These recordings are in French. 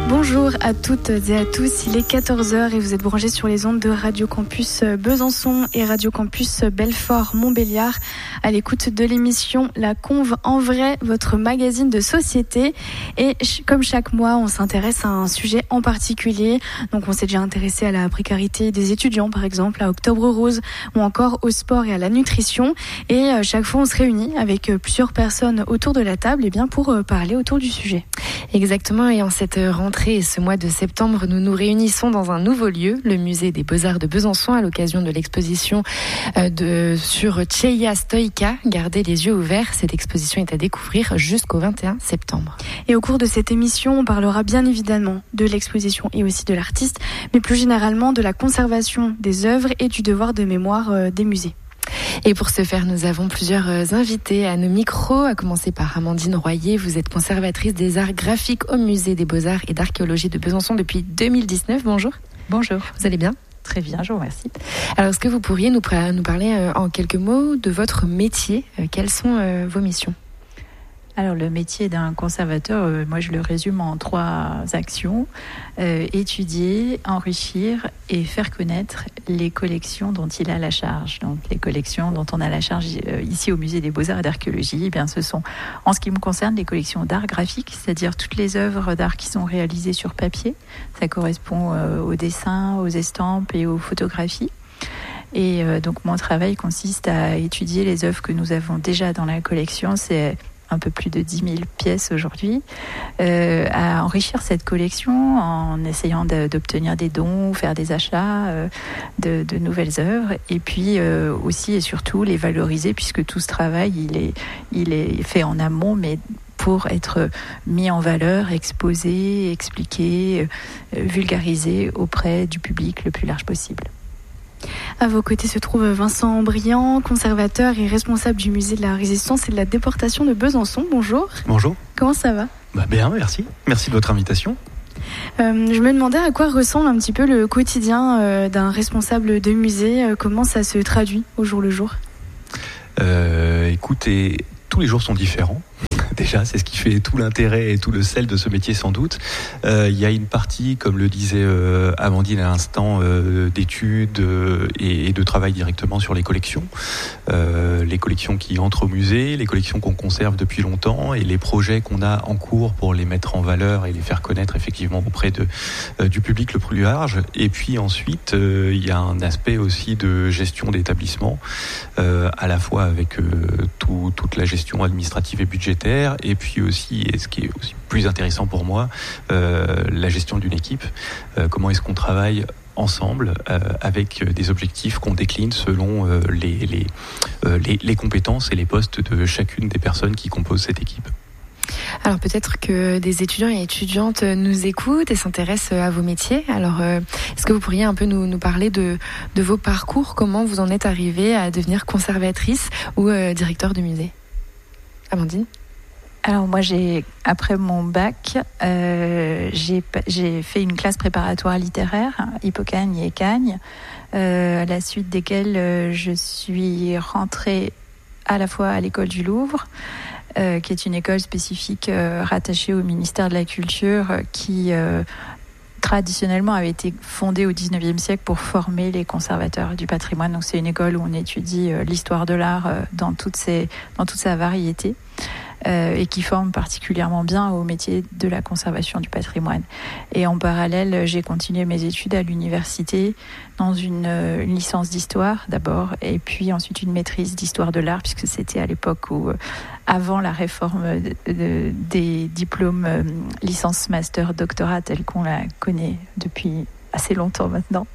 Bonjour à toutes et à tous, il est 14h et vous êtes branchés sur les ondes de Radio Campus Besançon et Radio Campus Belfort-Montbéliard à l'écoute de l'émission La Conve en vrai, votre magazine de société. Et comme chaque mois, on s'intéresse à un sujet en particulier. Donc on s'est déjà intéressé à la précarité des étudiants par exemple, à Octobre Rose ou encore au sport et à la nutrition. Et chaque fois, on se réunit avec plusieurs personnes autour de la table pour parler autour du sujet. Exactement, et en cette rentrée et ce mois de septembre, nous nous réunissons dans un nouveau lieu, le musée des Beaux-Arts de Besançon, à l'occasion de l'exposition sur Tcheïa Stoïka, Gardez les yeux ouverts. Cette exposition est à découvrir jusqu'au 21 septembre. Et au cours de cette émission, on parlera bien évidemment de l'exposition et aussi de l'artiste, mais plus généralement de la conservation des œuvres et du devoir de mémoire des musées. Et pour ce faire, nous avons plusieurs invités à nos micros, à commencer par Amandine Royer. Vous êtes conservatrice des arts graphiques au musée des Beaux-Arts et d'archéologie de Besançon depuis 2019. Bonjour. Bonjour. Vous allez bien ? Très bien, je vous remercie. Alors, est-ce que vous pourriez nous parler en quelques mots de votre métier ? Quelles sont vos missions ? Alors, le métier d'un conservateur, moi je le résume en 3 actions. Étudier, enrichir et faire connaître les collections dont il a la charge. Donc les collections dont on a la charge ici au musée des Beaux-Arts et d'archéologie, eh bien, ce sont, en ce qui me concerne, les collections d'art graphique, c'est-à-dire toutes les œuvres d'art qui sont réalisées sur papier. Ça correspond aux dessins, aux estampes et aux photographies. Et donc mon travail consiste à étudier les œuvres que nous avons déjà dans la collection. C'est un peu plus de 10 000 pièces aujourd'hui, à enrichir cette collection en essayant d'obtenir des dons, faire des achats de nouvelles œuvres, et puis aussi et surtout les valoriser, puisque tout ce travail, il est fait en amont, mais pour être mis en valeur, exposé, expliqué, vulgarisé auprès du public le plus large possible. À vos côtés se trouve Vincent Briand, conservateur et responsable du musée de la Résistance et de la déportation de Besançon. Bonjour. Bonjour. Comment ça va ? Bien, merci. Merci de votre invitation. Je me demandais à quoi ressemble un petit peu le quotidien d'un responsable de musée. Comment ça se traduit au jour le jour ? Écoutez, tous les jours sont différents. Déjà, c'est ce qui fait tout l'intérêt et tout le sel de ce métier sans doute. Il y a une partie, comme le disait Amandine à l'instant, d'études et de travail directement sur les collections. Les collections qui entrent au musée, les collections qu'on conserve depuis longtemps et les projets qu'on a en cours pour les mettre en valeur et les faire connaître effectivement auprès du public le plus large. Et puis ensuite, il y a un aspect aussi de gestion d'établissement, à la fois avec toute la gestion administrative et budgétaire, et puis aussi, et ce qui est aussi plus intéressant pour moi, la gestion d'une équipe. Comment est-ce qu'on travaille ensemble avec des objectifs qu'on décline selon les compétences et les postes de chacune des personnes qui composent cette équipe. Alors peut-être que des étudiants et étudiantes nous écoutent et s'intéressent à vos métiers. Alors est-ce que vous pourriez un peu nous parler de vos parcours ? Comment vous en êtes arrivée à devenir conservatrice ou directeur de musée ? Amandine ? Alors moi, après mon bac, j'ai fait une classe préparatoire littéraire, Hippocagne et Cagne, à la suite desquelles je suis rentrée à la fois à l'école du Louvre, qui est une école spécifique rattachée au ministère de la Culture, qui traditionnellement avait été fondée au XIXe siècle pour former les conservateurs du patrimoine. Donc c'est une école où on étudie l'histoire de l'art dans toute sa variété. Et qui forme particulièrement bien au métier de la conservation du patrimoine. Et en parallèle, j'ai continué mes études à l'université dans une licence d'histoire d'abord, et puis ensuite une maîtrise d'histoire de l'art, puisque c'était à l'époque où, avant la réforme des diplômes licence, master, doctorat, tels qu'on la connaît depuis assez longtemps maintenant.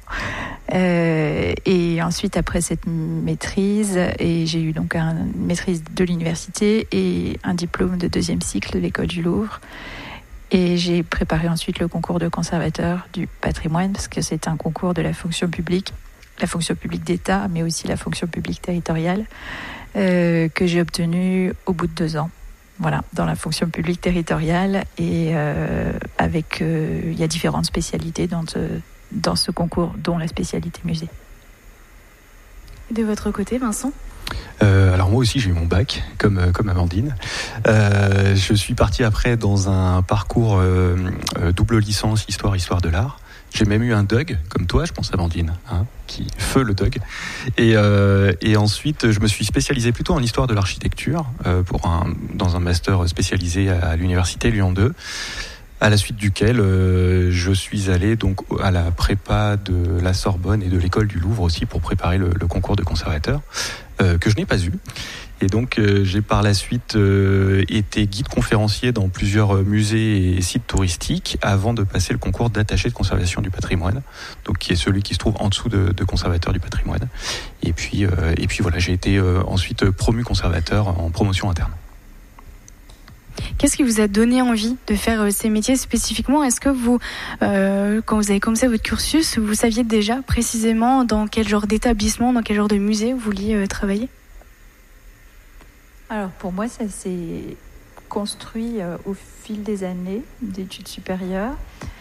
Et ensuite, après cette maîtrise, et j'ai eu donc une maîtrise de l'université et un diplôme de 2e cycle de l'école du Louvre. Et j'ai préparé ensuite le concours de conservateur du patrimoine, parce que c'est un concours de la fonction publique d'État, mais aussi la fonction publique territoriale, que j'ai obtenu au bout de 2 ans. Voilà, dans la fonction publique territoriale, et il y a différentes spécialités dans ce concours, dont la spécialité musée. Et de votre côté, Vincent ? Alors moi aussi j'ai eu mon bac, comme Amandine. Je suis parti après dans un parcours double licence histoire de l'art. J'ai même eu un DUG, comme toi, je pense, Amandine, qui feu le DUG. Et ensuite, je me suis spécialisé plutôt en histoire de l'architecture dans un master spécialisé à l'université Lyon 2. À la suite duquel je suis allé donc à la prépa de la Sorbonne et de l'école du Louvre aussi pour préparer le concours de conservateur que je n'ai pas eu. Et donc j'ai par la suite été guide conférencier dans plusieurs musées et sites touristiques avant de passer le concours d'attaché de conservation du patrimoine, donc qui est celui qui se trouve en dessous de conservateur du patrimoine. Et puis voilà, j'ai été ensuite promu conservateur en promotion interne. Qu'est-ce qui vous a donné envie de faire ces métiers spécifiquement ? Est-ce que vous, quand vous avez commencé votre cursus, vous saviez déjà précisément dans quel genre d'établissement, dans quel genre de musée vous vouliez travailler ? Alors pour moi, ça s'est construit au fil des années d'études supérieures.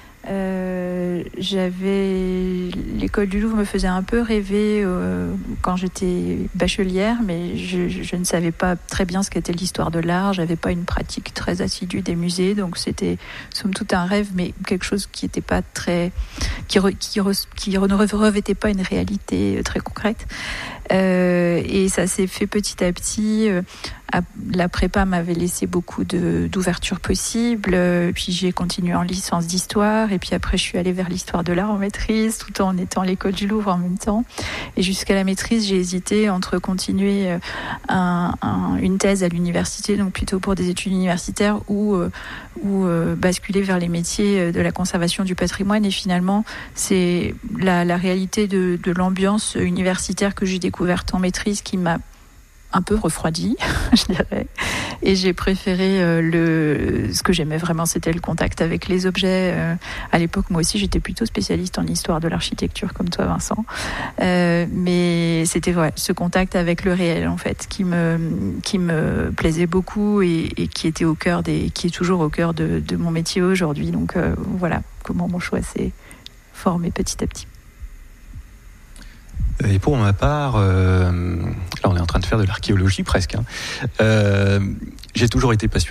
L'école du Louvre me faisait un peu rêver quand j'étais bachelière, mais je ne savais pas très bien ce qu'était l'histoire de l'art. J'avais pas une pratique très assidue des musées, donc c'était somme toute un rêve, mais quelque chose qui était pas très, qui ne revêtait pas une réalité très concrète. Et ça s'est fait petit à petit. La prépa m'avait laissé beaucoup d'ouverture possible. Puis j'ai continué en licence d'histoire. Et puis après, je suis allée vers l'histoire de l'art en maîtrise, tout en étant à l'école du Louvre en même temps. Et jusqu'à la maîtrise, j'ai hésité entre continuer une thèse à l'université, donc plutôt pour des études universitaires, ou basculer vers les métiers de la conservation du patrimoine. Et finalement, c'est la réalité de l'ambiance universitaire que j'ai découverte en maîtrise qui m'a un peu refroidi, je dirais. Et j'ai préféré ce que j'aimais vraiment, c'était le contact avec les objets. À l'époque, moi aussi, j'étais plutôt spécialiste en histoire de l'architecture, comme toi, Vincent. Mais c'était ce contact avec le réel, en fait, qui me plaisait beaucoup et qui était qui est toujours au cœur de mon métier aujourd'hui. Donc voilà comment mon choix s'est formé petit à petit. Et pour ma part, là on est en train de faire de l'archéologie presque. J'ai toujours été passionné